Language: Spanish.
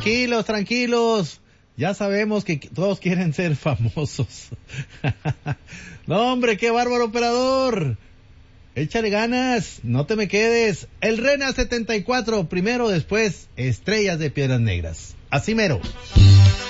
Tranquilos, tranquilos. Ya sabemos que todos quieren ser famosos. No, hombre, qué bárbaro, operador. Échale ganas, no te me quedes. El Rena 74, primero, después, Estrellas de Piedras Negras. Así mero.